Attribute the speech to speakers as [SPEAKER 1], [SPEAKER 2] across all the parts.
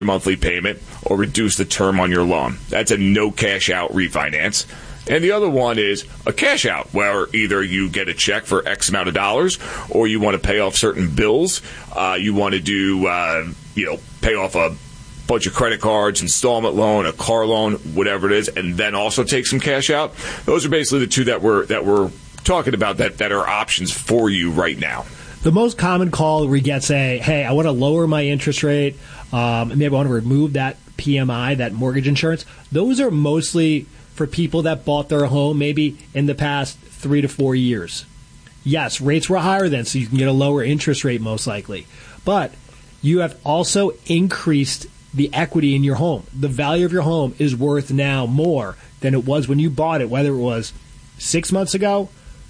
[SPEAKER 1] monthly payment or reduce the term on your loan. That's a no cash out refinance. And the other one is a cash out, where either you get a check for X amount of dollars, or you want to pay off certain bills. You want to do, pay off a bunch of credit cards, installment loan, a car loan, whatever it is, and then also take some cash out. Those are basically the two that we're talking about that are options for you right now.
[SPEAKER 2] The most common call we get say, hey, I want to lower my interest rate. Maybe I want to remove that PMI, that mortgage insurance. Those are mostly for people that bought their home maybe in the past 3 to 4 years. Yes, rates were higher then, so you can get a lower interest rate most likely. But you have also increased the equity in your home. The value of your home is worth now more than it was when you bought it, whether it was 6 months ago,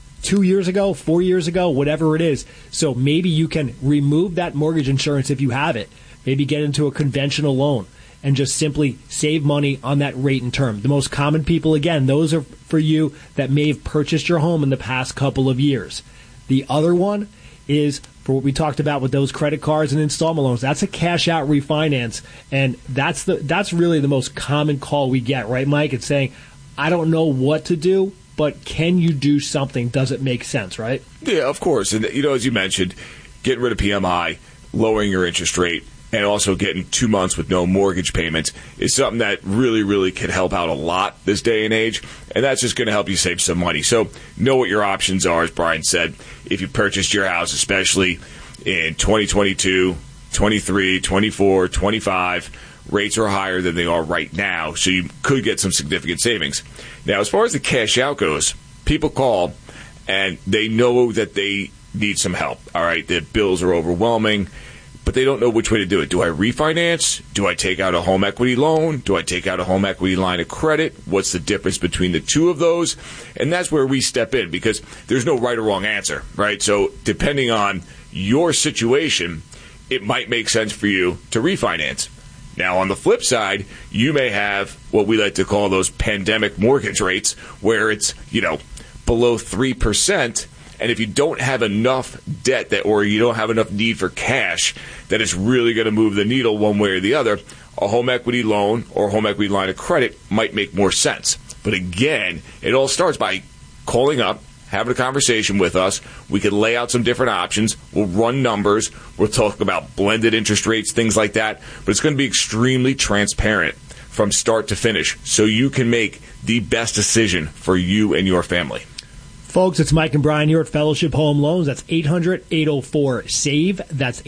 [SPEAKER 2] 2 years ago, 4 years ago, whatever it is. So maybe you can remove that mortgage insurance if you have it. Maybe get into a conventional loan and just simply save money on that rate and term. The most common people, again, those are for you that may have purchased your home in the past couple of years. The other one is for what we talked about with those credit cards and installment loans. That's a cash out refinance, and that's really the most common call we get, right, Mike? It's saying, I don't know what to do, but can you do something? Does it make sense, right?
[SPEAKER 1] Yeah, of course. And, as you mentioned, getting rid of PMI, lowering your interest rate, and also getting 2 months with no mortgage payments is something that really, really can help out a lot this day and age. And that's just going to help you save some money. So know what your options are, as Brian said. If you purchased your house, especially in 2022, 23, 24, 25, rates are higher than they are right now. So you could get some significant savings. Now, as far as the cash out goes, people call and they know that they need some help. All right, the bills are overwhelming, but they don't know which way to do it. Do I refinance? Do I take out a home equity loan? Do I take out a home equity line of credit? What's the difference between the two of those? And that's where we step in, because there's no right or wrong answer, right? So depending on your situation, it might make sense for you to refinance. Now, on the flip side, you may have what we like to call those pandemic mortgage rates, where it's, below 3%. And if you don't have enough debt or you don't have enough need for cash that it's really going to move the needle one way or the other, a home equity loan or home equity line of credit might make more sense. But again, it all starts by calling up, having a conversation with us. We can lay out some different options. We'll run numbers. We'll talk about blended interest rates, things like that. But it's going to be extremely transparent from start to finish, so you can make the best decision for you and your family.
[SPEAKER 2] Folks, it's Mike and Brian here at Fellowship Home Loans. That's 800-804-SAVE. That's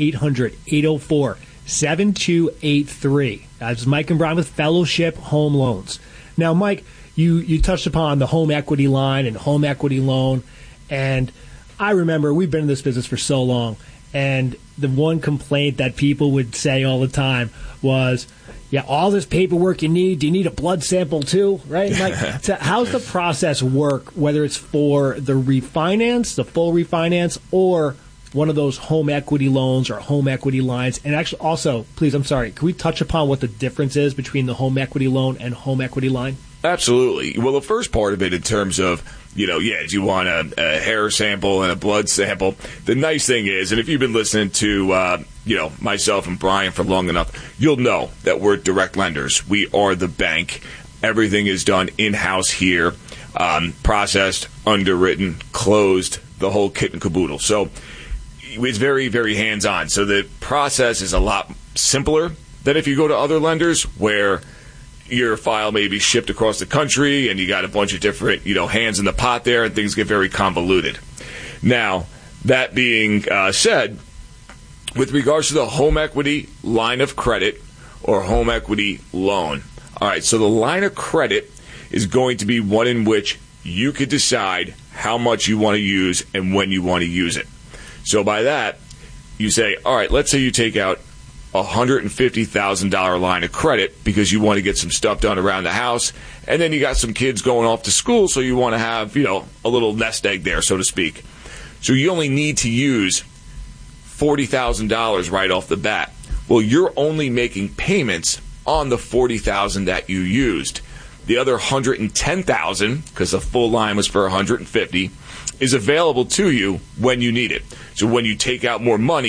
[SPEAKER 2] 800-804-7283. That's Mike and Brian with Fellowship Home Loans. Now, Mike, you touched upon the home equity line and home equity loan. And I remember we've been in this business for so long. And the one complaint that people would say all the time was, yeah, all this paperwork you need. Do you need a blood sample too? Right? Like, so how's the process work, whether it's for the refinance, the full refinance, or one of those home equity loans or home equity lines? And actually, also, please, I'm sorry, can we touch upon what the difference is between the home equity loan and home equity line?
[SPEAKER 1] Absolutely. Well, the first part of it in terms of, do you want a hair sample and a blood sample? The nice thing is, and if you've been listening to, myself and Brian for long enough, you'll know that we're direct lenders. We are the bank. Everything is done in-house here, processed, underwritten, closed, the whole kit and caboodle. So it's very, very hands-on. So the process is a lot simpler than if you go to other lenders where your file may be shipped across the country and you got a bunch of different, hands in the pot there, and things get very convoluted. Now, that being said, with regards to the home equity line of credit or home equity loan, all right, so the line of credit is going to be one in which you could decide how much you want to use and when you want to use it. So by that, you say, all right, let's say you take out $150,000 line of credit because you want to get some stuff done around the house, and then you got some kids going off to school, so you want to have, a little nest egg there, so to speak. So you only need to use $40,000 right off the bat. Well, you're only making payments on the $40,000 that you used. The other $110,000, because the full line was for $150,000, is available to you when you need it. So when you take out more money,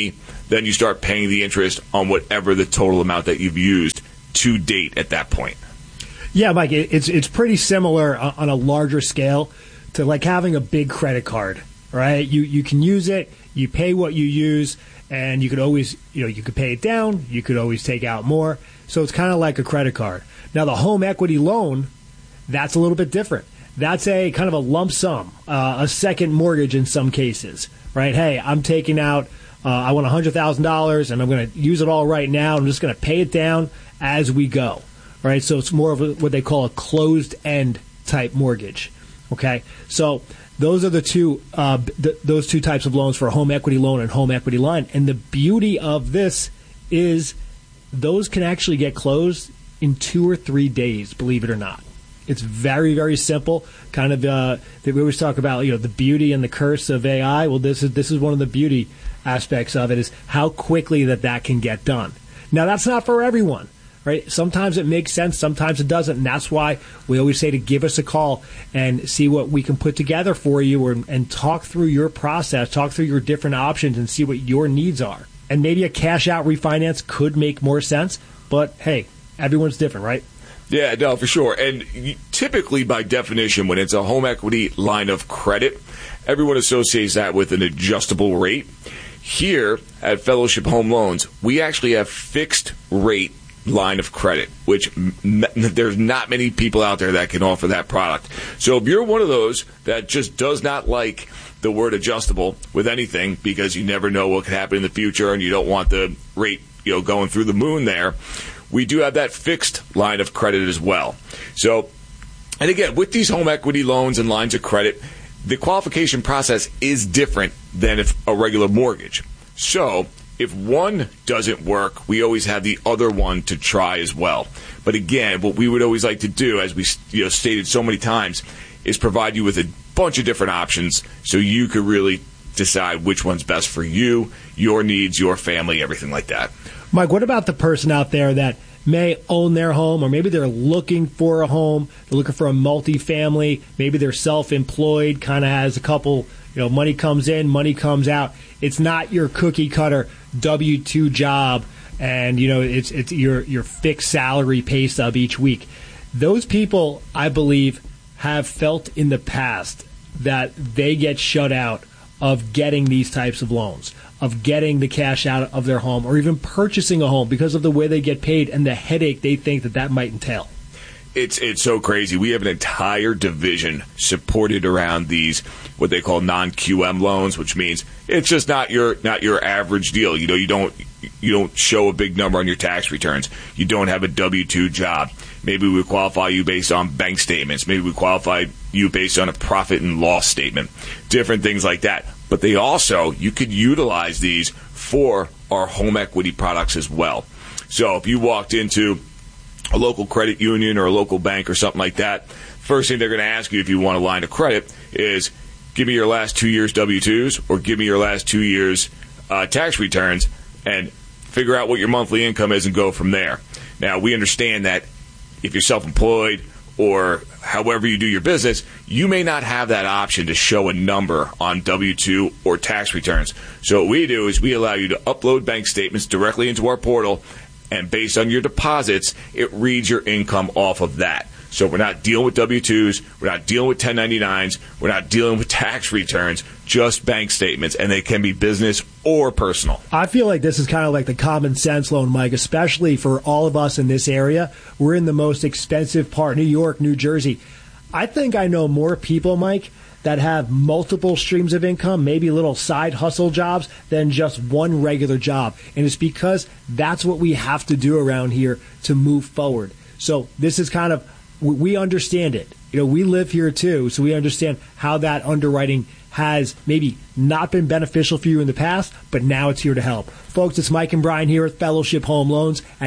[SPEAKER 1] then you start paying the interest on whatever the total amount that you've used to date at that point.
[SPEAKER 2] Yeah, Mike, it's pretty similar on a larger scale to like having a big credit card, right? You can use it, you pay what you use, and you could always, you could pay it down, you could always take out more. So it's kind of like a credit card. Now, the home equity loan, that's a little bit different. That's a kind of a lump sum, a second mortgage in some cases, right? Hey, I'm taking out, I want $100,000 and I'm going to use it all right now. I'm just going to pay it down as we go, right? So it's more of what they call a closed-end type mortgage, okay? So those are the two, those two types of loans for a home equity loan and home equity line. And the beauty of this is those can actually get closed in 2 or 3 days, believe it or not. It's very, very simple. Kind of, we always talk about, the beauty and the curse of AI. Well, this is one of the beauty aspects of it is how quickly that can get done. Now, that's not for everyone, right? Sometimes it makes sense, sometimes it doesn't, and that's why we always say to give us a call and see what we can put together for you and talk through your process, talk through your different options and see what your needs are. And maybe a cash-out refinance could make more sense, but hey, everyone's different, right?
[SPEAKER 1] Yeah, no, for sure. And typically, by definition, when it's a home equity line of credit, everyone associates that with an adjustable rate. Here at Fellowship Home Loans, we actually have fixed rate line of credit, which there's not many people out there that can offer that product. So if you're one of those that just does not like the word adjustable with anything because you never know what could happen in the future and you don't want the rate going through the moon there, we do have that fixed line of credit as well. So, and again, with these home equity loans and lines of credit, the qualification process is different than if a regular mortgage. So, if one doesn't work, we always have the other one to try as well. But again, what we would always like to do, as we stated so many times, is provide you with a bunch of different options so you could really decide which one's best for you, your needs, your family, everything like that.
[SPEAKER 2] Mike, what about the person out there that may own their home, or maybe they're looking for a home, they're looking for a multifamily, maybe they're self-employed, kind of has a couple, money comes in, money comes out. It's not your cookie cutter W-2 job, and it's your fixed salary pay stub each week. Those people, I believe, have felt in the past that they get shut out of getting these types of loans, of getting the cash out of their home, or even purchasing a home because of the way they get paid and the headache they think that might entail.
[SPEAKER 1] It's so crazy. We have an entire division supported around these what they call non-QM loans, which means it's just not your average deal. You don't show a big number on your tax returns. You don't have a W-2 job. Maybe we qualify you based on bank statements. Maybe we qualify you based on a profit and loss statement. Different things like that. But they also, you could utilize these for our home equity products as well. So if you walked into a local credit union or a local bank or something like that, first thing they're going to ask you if you want a line of credit is, give me your last 2 years W-2s or give me your last 2 years tax returns and figure out what your monthly income is and go from there. Now, we understand that if you're self-employed or however you do your business, you may not have that option to show a number on W-2 or tax returns. So what we do is we allow you to upload bank statements directly into our portal, and based on your deposits, it reads your income off of that. So we're not dealing with W-2s, we're not dealing with 1099s, we're not dealing with tax returns, just bank statements, and they can be business or personal.
[SPEAKER 2] I feel like this is kind of like the common sense loan, Mike, especially for all of us in this area. We're in the most expensive part, New York, New Jersey. I think I know more people, Mike, that have multiple streams of income, maybe little side hustle jobs, than just one regular job. And it's because that's what we have to do around here to move forward. So this is kind of, we understand it. We live here too, so we understand how that underwriting has maybe not been beneficial for you in the past, but now it's here to help. Folks, it's Mike and Brian here at Fellowship Home Loans at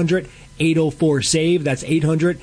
[SPEAKER 2] 800-804-SAVE. That's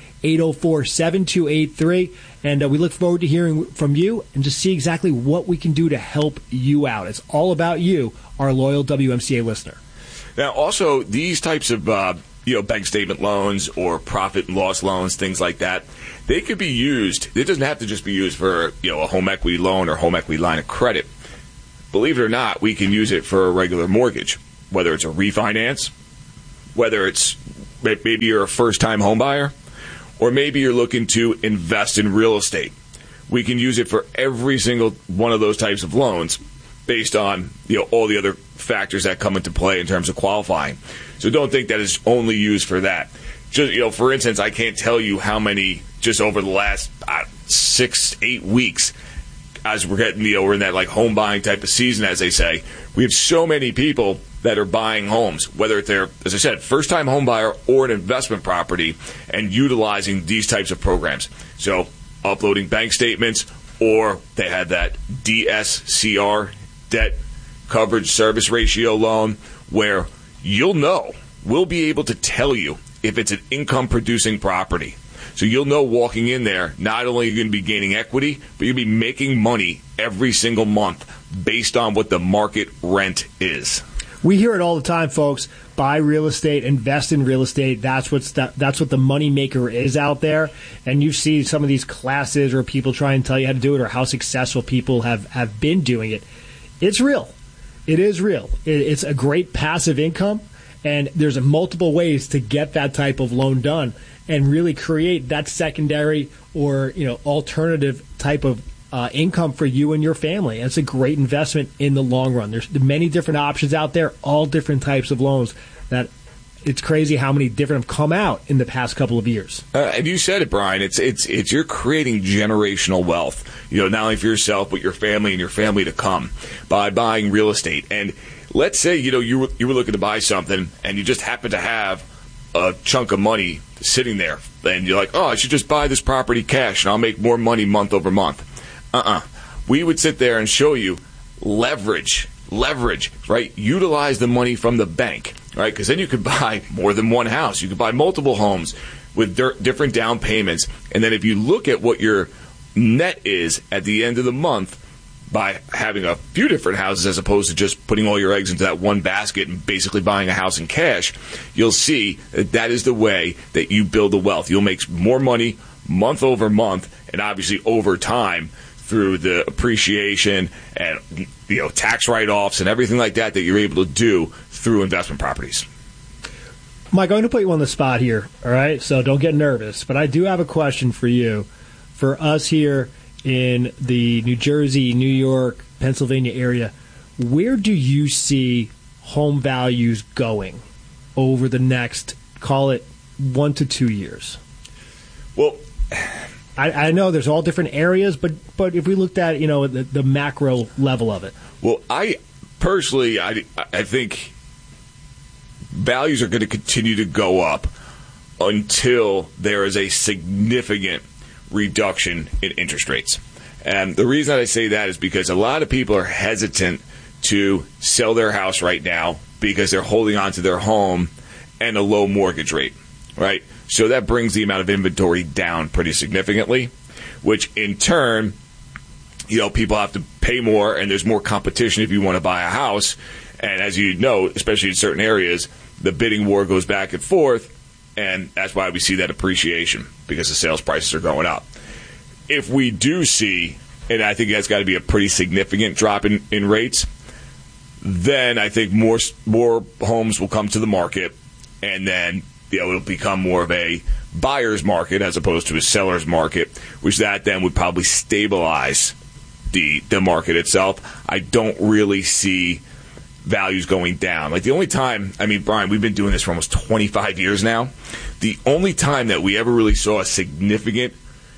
[SPEAKER 2] 800-804-7283. And we look forward to hearing from you and just see exactly what we can do to help you out. It's all about you, our loyal WMCA listener.
[SPEAKER 1] Now, also, these types of bank statement loans or profit and loss loans, things like that, they could be used. It doesn't have to just be used for a home equity loan or home equity line of credit. Believe it or not, we can use it for a regular mortgage. whether it's a refinance, whether it's maybe you're a first-time home buyer, or maybe you're looking to invest in real estate. We can use it for every single one of those types of loans based on all the other factors that come into play in terms of qualifying. So don't think that it's only used for that. Just for instance, I can't tell you how many just over the last 6-8 weeks, as we're getting we're in that like home buying type of season, as they say. We have so many people that are buying homes, whether they're, as I said, first-time home buyer or an investment property, and utilizing these types of programs. So uploading bank statements, or they had that DSCR, debt coverage service ratio loan, where we'll be able to tell you if it's an income-producing property. So you'll know walking in there, not only are you going to be gaining equity, but you'll be making money every single month based on what the market rent is.
[SPEAKER 2] We hear it all the time, folks. Buy real estate, invest in real estate. That's what the money maker is out there. And you see some of these classes or people try and tell you how to do it, or how successful people have been doing it. It's real. It is real. It's a great passive income, and there's multiple ways to get that type of loan done and really create that secondary or alternative type of income for you and your family. And it's a great investment in the long run. There's many different options out there, all different types of loans. That it's crazy how many different have come out in the past couple of years.
[SPEAKER 1] And you said it, Brian. It's you're creating generational wealth. Not only for yourself, but your family and your family to come by buying real estate. And let's say you were looking to buy something and you just happen to have a chunk of money sitting there, and you're like, I should just buy this property cash and I'll make more money month over month. We would sit there and show you leverage, right? Utilize the money from the bank, right? Because then you could buy more than one house. You could buy multiple homes with different down payments. And then if you look at what your net is at the end of the month by having a few different houses as opposed to just putting all your eggs into that one basket and basically buying a house in cash, you'll see that is the way that you build the wealth. You'll make more money month over month, and obviously over time through the appreciation and tax write-offs and everything like that you're able to do through investment properties.
[SPEAKER 2] Mike, I'm going to put you on the spot here, all right? So don't get nervous. But I do have a question for you. For us here in the New Jersey, New York, Pennsylvania area, where do you see home values going over the next, call it, 1 to 2 years?
[SPEAKER 1] Well,
[SPEAKER 2] I know there's all different areas, but if we looked at the macro level of it.
[SPEAKER 1] Well, I personally think values are going to continue to go up until there is a significant reduction in interest rates. And the reason I say that is because a lot of people are hesitant to sell their house right now because they're holding on to their home and a low mortgage rate, right? So that brings the amount of inventory down pretty significantly, which in turn, people have to pay more, and there's more competition if you want to buy a house. And as you know, especially in certain areas, the bidding war goes back and forth, and that's why we see that appreciation, because the sales prices are going up. If we do see, and I think that's got to be a pretty significant drop in rates, then I think more homes will come to the market, and then it'll become more of a buyer's market as opposed to a seller's market, which that then would probably stabilize the market itself. I don't really see values going down. Like the only time, Brian, we've been doing this for almost 25 years now. The only time that we ever really saw a significant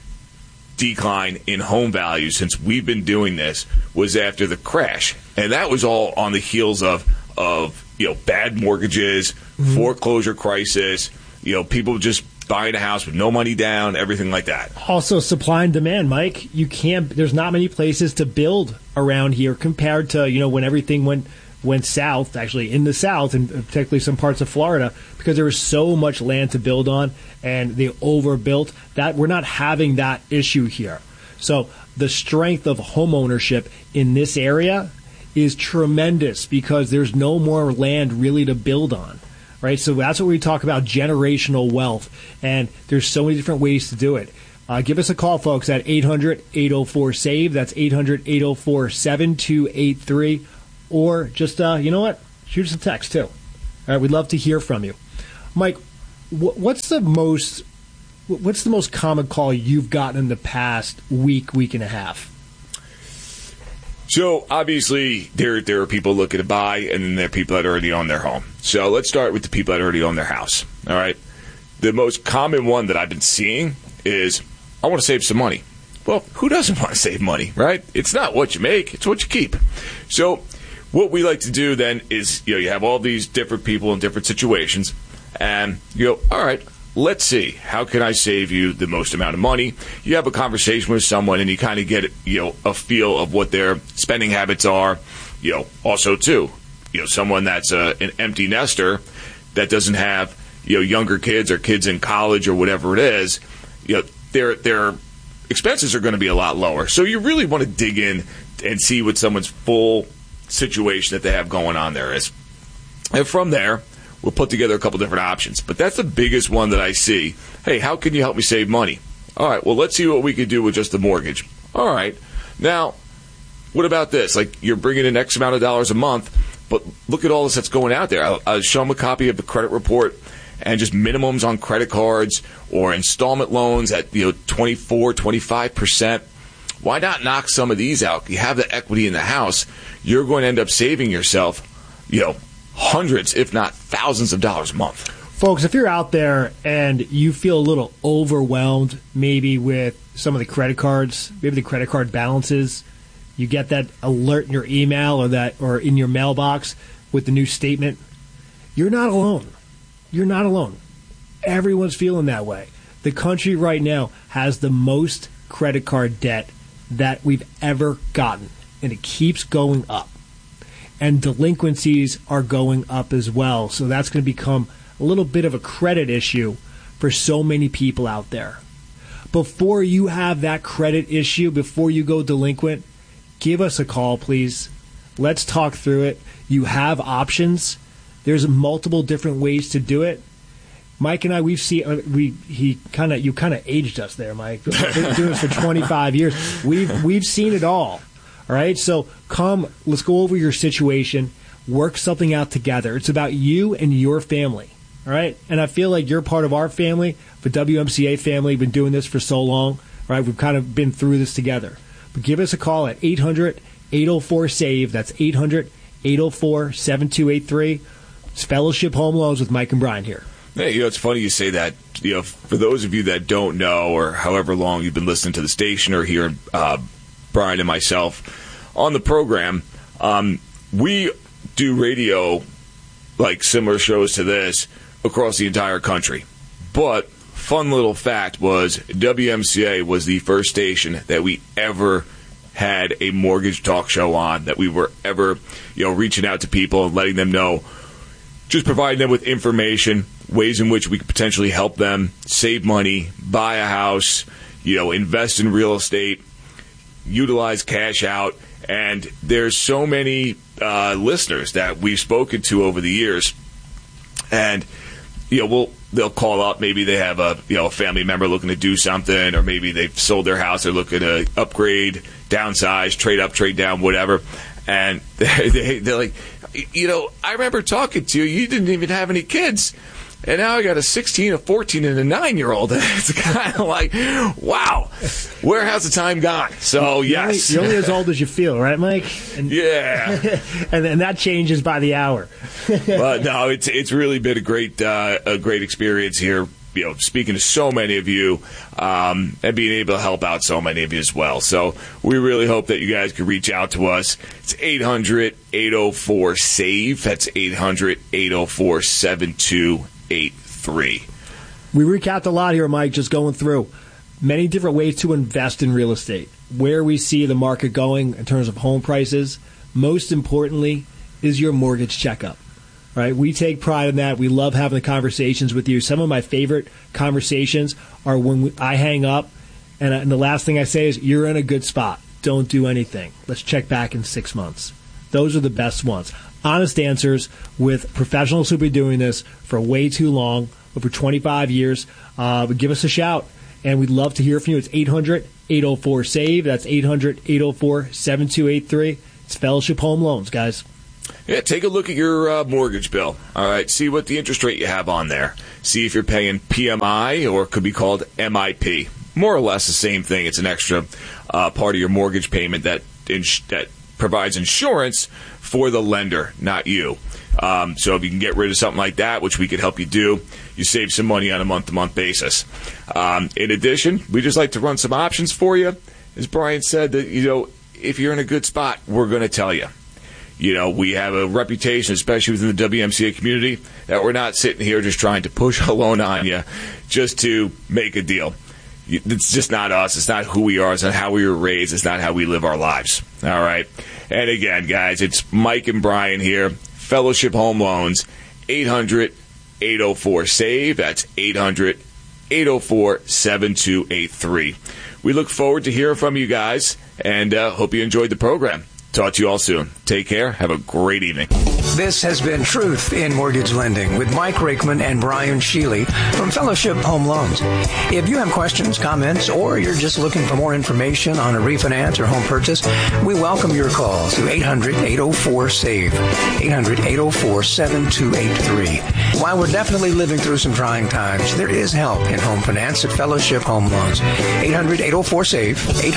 [SPEAKER 1] decline in home values since we've been doing this was after the crash. And that was all on the heels of bad mortgages, foreclosure crisis, people just buying a house with no money down, everything like that. Also, supply and demand, Mike. There's not many places to build around here compared to, when everything went south, actually in the south, and particularly some parts of Florida, because there was so much land to build on and they overbuilt that we're not having that issue here. So the strength of home ownership in this area is tremendous because there's no more land really to build on, right? So that's what we talk about, generational wealth, and there's so many different ways to do it. Give us a call, folks, at 800-804-SAVE. That's 800-804-7283. Or just,
[SPEAKER 2] shoot us a text too. All right, we'd love to hear from you. Mike, what's the most common call you've gotten in the past week and a half?
[SPEAKER 1] So obviously there are people looking to buy, and then there are people that already own their home. So let's start with the people that already own their house. All right. The most common one that I've been seeing is, I want to save some money. Well, who doesn't want to save money, right? It's not what you make, it's what you keep. So what we like to do then is, you have all these different people in different situations, and you go, all right, let's see, how can I save you the most amount of money? You have a conversation with someone, and you kind of get, a feel of what their spending habits are. Also too, someone that's an empty nester that doesn't have, younger kids or kids in college or whatever it is, their expenses are going to be a lot lower. So you really want to dig in and see what someone's full situation that they have going on there is. And from there, we'll put together a couple different options. But that's the biggest one that I see. Hey, how can you help me save money? All right, well, let's see what we could do with just the mortgage. All right. Now, what about this? Like, you're bringing in X amount of dollars a month, but look at all this that's going out there. I'll show them a copy of the credit report and just minimums on credit cards or installment loans at 24, 25%. Why not knock some of these out? You have the equity in the house. You're going to end up saving yourself, hundreds, if not thousands of dollars a month.
[SPEAKER 2] Folks, if you're out there and you feel a little overwhelmed maybe with some of the credit cards, maybe the credit card balances, you get that alert in your email or in your mailbox with the new statement, you're not alone. You're not alone. Everyone's feeling that way. The country right now has the most credit card debt that we've ever gotten, and it keeps going up. And delinquencies are going up as well. So that's going to become a little bit of a credit issue for so many people out there. Before you have that credit issue, before you go delinquent, give us a call, please. Let's talk through it. You have options. There's multiple different ways to do it. Mike and I, you kind of aged us there, Mike. We've been doing this for 25 years. We've seen it all. All right, so let's go over your situation, work something out together. It's about you and your family. All right, and I feel like you're part of our family, the WMCA family. We've been doing this for so long. All right, we've kind of been through this together. But give us a call at 800-804-SAVE. That's 800-804-7283. It's Fellowship Home Loans with Mike and Brian here.
[SPEAKER 1] Hey, it's funny you say that. For those of you that don't know, or however long you've been listening to the station or hearing Brian and myself on the program, we do radio, like similar shows to this, across the entire country. But fun little fact was WMCA was the first station that we ever had a mortgage talk show on, that we were ever, reaching out to people and letting them know, just providing them with information, ways in which we could potentially help them save money, buy a house, invest in real estate, utilize cash out. And there's so many listeners that we've spoken to over the years, and they'll call up. Maybe they have a family member looking to do something, or maybe they've sold their house. They're looking to upgrade, downsize, trade up, trade down, whatever. And they're like, I remember talking to you. You didn't even have any kids. And now I got a 16, a 14, and a 9-year-old. It's kind of like, wow, where has the time gone? So, yes.
[SPEAKER 2] You're only as old as you feel, right, Mike?
[SPEAKER 1] Yeah.
[SPEAKER 2] and that changes by the hour.
[SPEAKER 1] But no, it's really been a great experience here, speaking to so many of you, and being able to help out so many of you as well. So we really hope that you guys can reach out to us. It's 800-804-SAVE. That's 800-804-7283. We
[SPEAKER 2] recapped a lot here, Mike, just going through many different ways to invest in real estate, where we see the market going in terms of home prices. Most importantly is your mortgage checkup. Right? We take pride in that. We love having the conversations with you. Some of my favorite conversations are when I hang up and the last thing I say is, you're in a good spot. Don't do anything. Let's check back in 6 months. Those are the best ones. Honest answers with professionals who've been doing this for way too long, over 25 years. Give us a shout, and we'd love to hear from you. It's 800-804-SAVE. That's 800-804-7283. It's Fellowship Home Loans, guys.
[SPEAKER 1] Yeah, take a look at your mortgage bill. All right, see what the interest rate you have on there. See if you're paying PMI or it could be called MIP. More or less the same thing. It's an extra part of your mortgage payment that provides insurance for the lender, not you. So if you can get rid of something like that, which we could help you do, you save some money on a month-to-month basis. In addition, we just like to run some options for you. As Brian said, that if you're in a good spot, we're going to tell you. We have a reputation, especially within the WMCA community, that we're not sitting here just trying to push a loan on you just to make a deal. It's just not us. It's not who we are. It's not how we were raised. It's not how we live our lives. All right. And again, guys, it's Mike and Brian here. Fellowship Home Loans, 800-804-SAVE. That's 800-804-7283. We look forward to hearing from you guys and hope you enjoyed the program. Talk to you all soon. Take care. Have a great evening.
[SPEAKER 3] This has been Truth in Mortgage Lending with Mike Rakeman and Brian Shealy from Fellowship Home Loans. If you have questions, comments, or you're just looking for more information on a refinance or home purchase, we welcome your calls to 800-804-SAVE, 800-804-7283. While we're definitely living through some trying times, there is help in home finance at Fellowship Home Loans. 800-804-SAVE,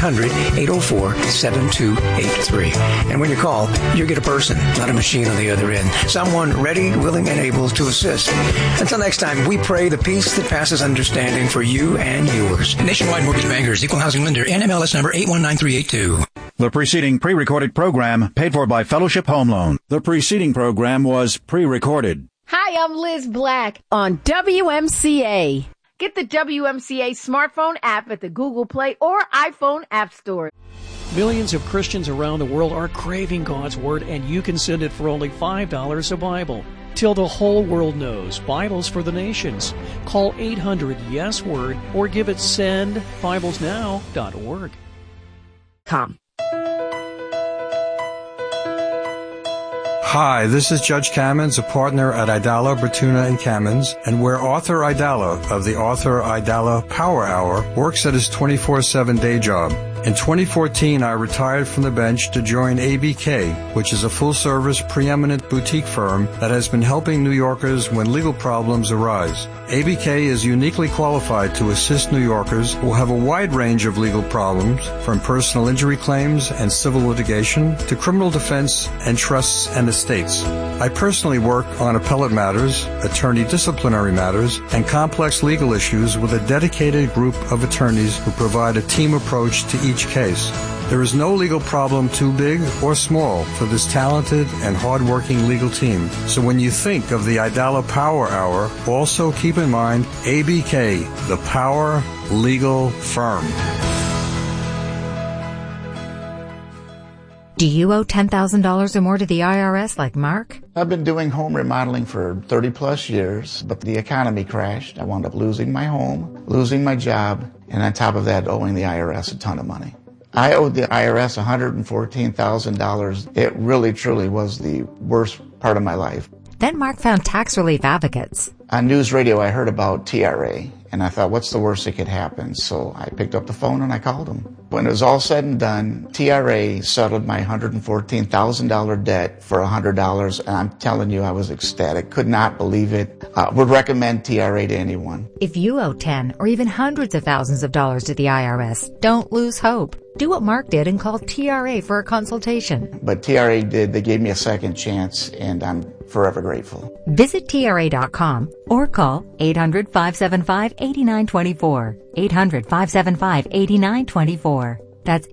[SPEAKER 3] 800-804-7283. And when you call, you get a person, not a machine on the other end. Someone ready, willing, and able to assist. Until next time, we pray the peace that passes understanding for you and yours. Nationwide Mortgage Bankers, Equal Housing Lender, NMLS number 819382.
[SPEAKER 4] The preceding pre-recorded program paid for by Fellowship Home Loan. The preceding program was pre-recorded.
[SPEAKER 5] Hi, I'm Liz Black on WMCA. Get the WMCA smartphone app at the Google Play or iPhone App Store.
[SPEAKER 6] Millions of Christians around the world are craving God's Word, and you can send it for only $5 a Bible. Till the whole world knows, Bibles for the Nations. Call 800-YES-WORD or give it sendbiblesnow.org.
[SPEAKER 7] Hi, this is Judge Kamins, a partner at Idala, Bertuna & Kamins, and where Arthur Idala of the Arthur Idala Power Hour works at his 24/7 day job. In 2014, I retired from the bench to join ABK, which is a full-service, preeminent boutique firm that has been helping New Yorkers when legal problems arise. ABK is uniquely qualified to assist New Yorkers who have a wide range of legal problems, from personal injury claims and civil litigation to criminal defense and trusts and estates. I personally work on appellate matters, attorney disciplinary matters, and complex legal issues with a dedicated group of attorneys who provide a team approach to each case. There is no legal problem too big or small for this talented and hard-working legal team. So when you think of the Idala Power Hour, also keep in mind ABK, the Power Legal Firm.
[SPEAKER 8] Do you owe $10,000 or more to the IRS like Mark?
[SPEAKER 9] I've been doing home remodeling for 30 plus years, but the economy crashed. I wound up losing my home, losing my job, and on top of that, owing the IRS a ton of money. I owed the IRS $114,000. It really, truly was the worst part of my life.
[SPEAKER 8] Then Mark found Tax Relief Advocates.
[SPEAKER 9] On news radio, I heard about TRA, and I thought, what's the worst that could happen? So I picked up the phone and I called them. When it was all said and done, TRA settled my $114,000 debt for $100, and I'm telling you, I was ecstatic. Could not believe it. Would recommend TRA to anyone.
[SPEAKER 8] If you owe 10 or even hundreds of thousands of dollars to the IRS, don't lose hope. Do what Mark did and call TRA for a consultation.
[SPEAKER 9] But TRA did. They gave me a second chance, and I'm forever grateful.
[SPEAKER 8] Visit TRA.com or call 800-575-8924. 800-575-8924. That's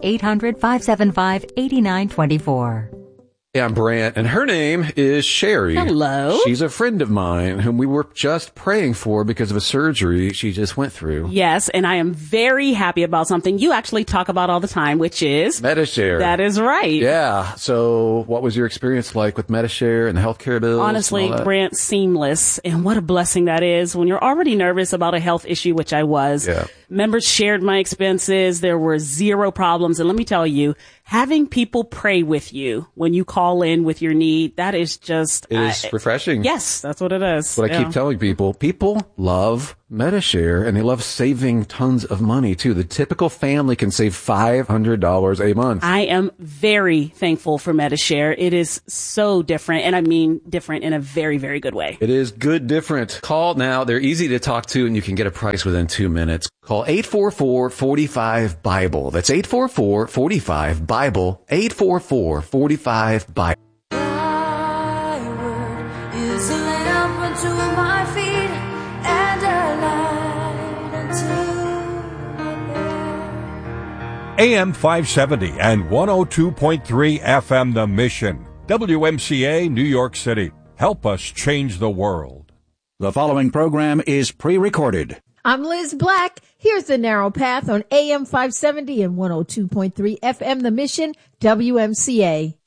[SPEAKER 8] 800-575-8924.
[SPEAKER 10] Hey, I'm Brant, and her name is Sherry.
[SPEAKER 11] Hello.
[SPEAKER 10] She's a friend of mine whom we were just praying for because of a surgery she just went through.
[SPEAKER 11] Yes, and I am very happy about something you actually talk about all the time, which is
[SPEAKER 10] Medi-Share.
[SPEAKER 11] That is right.
[SPEAKER 10] Yeah. So what was your experience like with Medi-Share and the healthcare bills?
[SPEAKER 11] Honestly, Brant, seamless. And what a blessing that is when you're already nervous about a health issue, which I was.
[SPEAKER 10] Yeah.
[SPEAKER 11] Members shared my expenses. There were zero problems. And let me tell you, having people pray with you when you call in with your need, that is just...
[SPEAKER 10] It is refreshing.
[SPEAKER 11] Yes, that's what it is.
[SPEAKER 10] But I keep telling people love Medi-Share, and they love saving tons of money, too. The typical family can save $500 a month.
[SPEAKER 11] I am very thankful for Medi-Share. It is so different, and I mean different in a very, very good way.
[SPEAKER 10] It is good different. Call now. They're easy to talk to, and you can get a price within 2 minutes. Call 844-45-BIBLE. That's 844-45-BIBLE. 844-45-BIBLE.
[SPEAKER 12] AM 570 and 102.3 FM The Mission. WMCA, New York City. Help us change the world.
[SPEAKER 4] The following program is pre-recorded.
[SPEAKER 5] I'm Liz Black. Here's The Narrow Path on AM 570 and 102.3 FM The Mission, WMCA.